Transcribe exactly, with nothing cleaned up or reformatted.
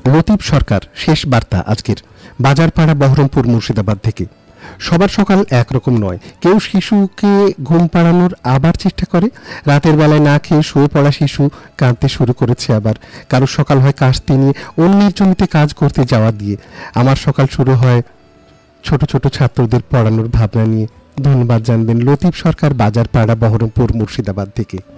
লতিফ সরকার শেষ বার্তা আজকের বাজারপাড়া বহরমপুর মুর্শিদাবাদ থেকে। সবার সকাল একরকম নয়, কেউ শিশুকে ঘুম পাড়ানোর আবার চেষ্টা করে, রাতের বেলায় না খেয়ে শুয়ে পড়া শিশু কাঁদতে শুরু করেছে, আবার কারোর সকাল হয় কাশতি নিয়ে অন্যের জমিতে কাজ করতে যাওয়া দিয়ে। আমার সকাল শুরু হয় ছোট ছোট ছাত্রদের পড়ানোর ভাবনা নিয়ে। ধন্যবাদ জানবেন লতিফ সরকার, বাজারপাড়া বহরমপুর মুর্শিদাবাদ থেকে।